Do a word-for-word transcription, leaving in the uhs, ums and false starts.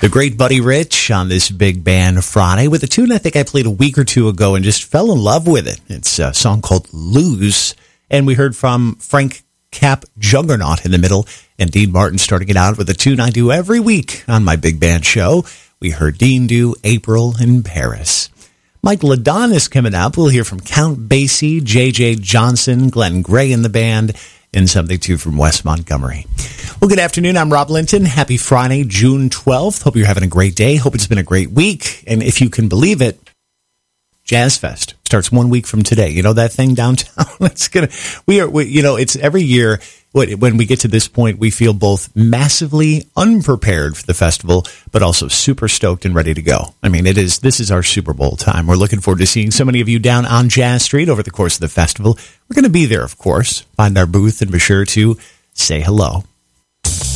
The great Buddy Rich on this Big Band Friday with a tune I think I played a week or two ago and just fell in love with it. It's a song called Lose, and we heard from Frank Cap Juggernaut in the middle, and Dean Martin starting it out with a tune I do every week on my Big Band show. We heard Dean do April in Paris. Mike LaDon is coming up. We'll hear from Count Basie, J J Johnson, Glenn Gray in the band, and something too from Wes Montgomery. Well, good afternoon. I'm Rob Linton. Happy Friday, June twelfth. Hope you're having a great day. Hope it's been a great week. And if you can believe it, Jazz Fest starts one week from today. You know that thing downtown? It's gonna. We are. We, you know, it's every year. When we get to this point, we feel both massively unprepared for the festival, but also super stoked and ready to go. I mean, it is. This is our Super Bowl time. We're looking forward to seeing so many of you down on Jazz Street over the course of the festival. We're going to be there, of course. Find our booth and be sure to say hello.